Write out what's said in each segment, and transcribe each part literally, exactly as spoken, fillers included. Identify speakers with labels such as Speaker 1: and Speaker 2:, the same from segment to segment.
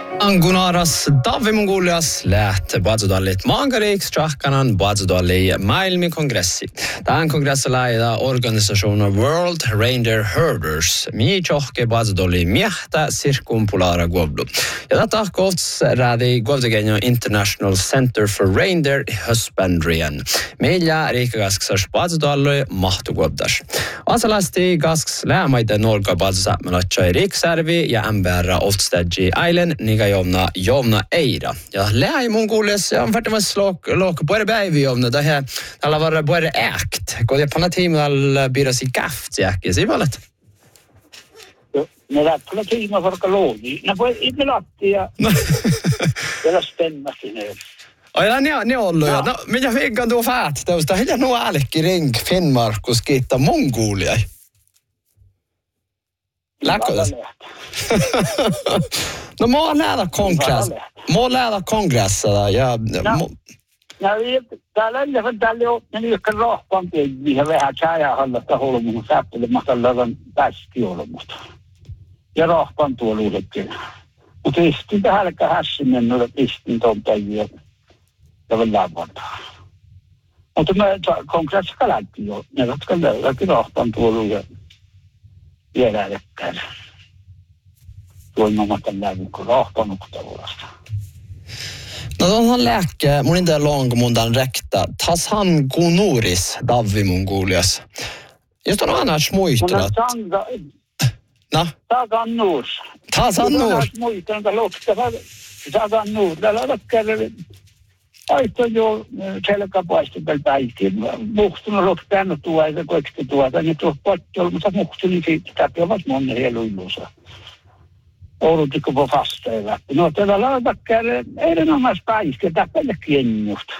Speaker 1: Angunaras Davvi Mongolias läht Badsodallit maangariiks Trahkanan Badsodalli maailmakongressi. Tämän kongressa lähdetään organisasjonen World Reindeer Herders, mii tjohke Badsodalli miehtä sirkumpulaara guoblu. Ja tätä kohts räädi guobdegenjo International Center for Reindeer Husbandryan. Meillä riikakaskasas Badsodalli mahtu guobdas. Asalasti kasks läämaiden olka Badsosämmälatsai riiksärvi ja ämbärä Oftstadji Island niga Jomna, Jomna Eira. Ja lähi mun kuules on faktiskt slok lok både päivi Jomna det här alla var både äkt. Går det på något team all biras i kaft jäkes i valet.
Speaker 2: Ne lähtee tiima varka looni. Ne voi itse lattia. Ja spännä sinne.
Speaker 1: Ai ne ne ollut ja no mitä fiikan tuo fät tästä heillä nuo älkki ring Finnmarkus kiittää Mongolia. Läkös. No mä oon nähdä kongress. Mä oon nähdä kongressilla ja...
Speaker 2: No, täällä on täällä on niitä rohkampia, mihin vähän chajahallasta holmuun säppelemässä lavan päskiolmusta. Ja rohkan tuolla uudetkin. Mutta istin tähän hässinen, no istin tuon päiviä ja vähän vantaa. Mutta mä kongressilla lähti jo. Ne jotka löytäkin rohkan tuolla ja viedääkään. Tuoimamatta lävin, kun rohkanukta vuodesta.
Speaker 1: No tuonhan lääkkää, mun inte long mun tämän rekta. Tasan kunuris Davvi Mongolias. Just on annars muistulat. No?
Speaker 2: Tasan nuus.
Speaker 1: Tasan nuus.
Speaker 2: Muistan, että luktava. Tasan nuus. Täällä on kerran. Aito jo selkäpaista tällä päivää. Muhtunut luktava tuo, ja koikti tuota. Niin tuossa pottiol, mutta muhtuni siitä. Tätä ovat monen heiluiluusa. Oudutiko på fasta no tällä lautakkär erinomaisesti päiske täpelle kiennusta.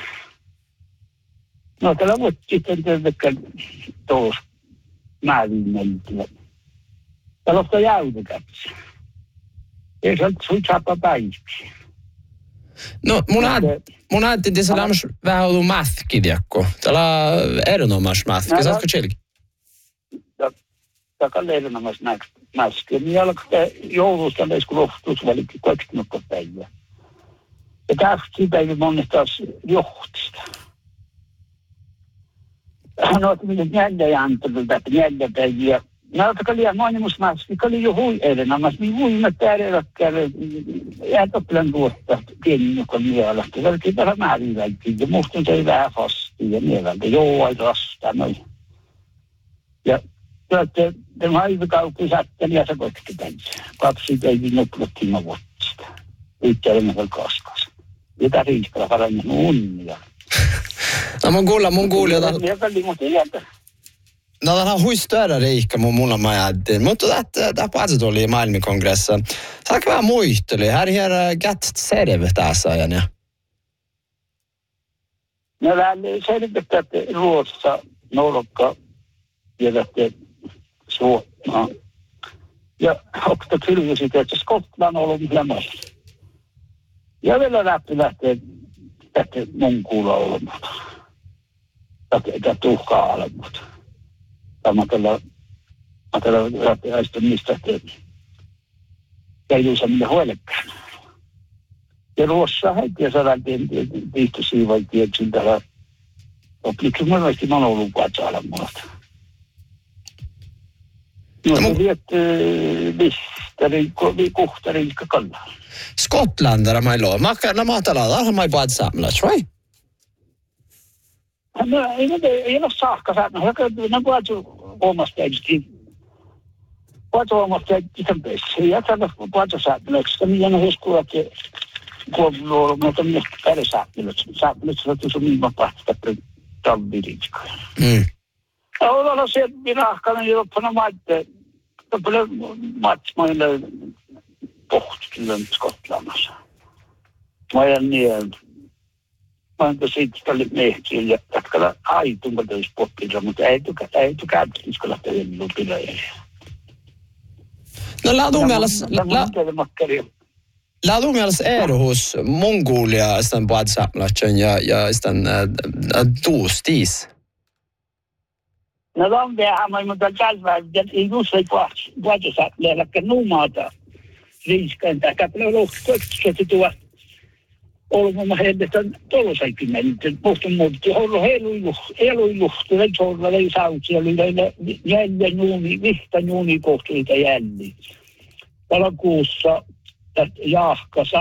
Speaker 2: No tällä voit sitten tietenkin tuossa määrinneltyä. Tällä on jäytäkättä. Ei se ole sun chapa päiski.
Speaker 1: No mun mun ajattelin, että se on vähän ollut mäthkidiakko. Tällä on erinomaisesti mäthki. Saatko chilki?
Speaker 2: Taka erinomaisesti näkstä. Mäski. Niin alkaa joulusta näissä lohtuus välikin kaksinukka päivä. Ja tähti päivä monesta johtista. Hän on ottanut neljä jääntänyt, että neljä päivää. Ja alkaa liian monimus mäski, oli jo hui erinomaisesti. Niin huimat täällä jätoppelen tuosta pieninukan mielessä. Se olikin vähän määrin välttiin. Ja musta ei vähän fastia ja mieleltä. Joo, ei rastaa noin. Ja Että den haivikauppi satteli ja se koitti tänne. Kaksi päivin nupluttiin mä vuotta. Yhtäällä vielä kaskas. Mitä riiskalla parannin unnia.
Speaker 1: No mun kuulla, mun kuulla. No tämä on hui större riikka mun mulla mä ajattelin. Mutta tämä päätös oli maailmankongressa. Saanko vähän muisteli? Här är gett serve tässä ajan ja.
Speaker 2: No vähän selvittää, että Ruossa noulokka tiedätte Suomaa. Ja okta kylvysit, että Skotland on ollut lämmössä. Ja vielä lähti lähtee tätä mun kuulla olemaan. Tätä tuhkaa olemaan. Tämä tällä, mä tällä lähti äistä mistä, että käydyissä minne huolekään. Ja Ruossa heti ja saadaan tiihtä siivoin tietsin tällä. Oppitko mä noesti mä oon ollut katsaalla muuta. No se vet Vistari, Kuhtari, kalla.
Speaker 1: Skotlandare mai lo. Makka na matalada har mai bad samlas, right?
Speaker 2: No ei ne ei ole saakka saanut. Joka ne puhuu omasta edustin. Puhuu omasta edustin päässä. Ja tällä puhuu saakka. Niin on huskua, että kuuluu, mutta minä käydä saakka. Saakka, että se on niin vapaasta, että talviritska.
Speaker 1: Mm.
Speaker 2: Ja ollaan se, että minä ahkainen joppana maitte. Tulee matchmaille pohtilen Skotlannassa. Mä ajan niin, mä oon siitä tälle mehkiin ja jatkalla aitunpa töissä poppilla, mutta ei tukään iskolla teidän lupilla.
Speaker 1: No laadun mielessä... Laadun mielessä ero hos Mongolia sitten Badsamlatsen ja, ja sitten äh, tuustis.
Speaker 2: No on vähän, mutta tällä ei usein vuodessa lehdäkään nuumata. riiskan täkäpä lohkoiksi tuo olemme heidetään tolosaikymmenen. Musta muutti horro heluiluhtu, ei sorra, ei sautsi, oli jälleen juuni, vihta juuni kohtuita jälleen. Valakuussa Jaakka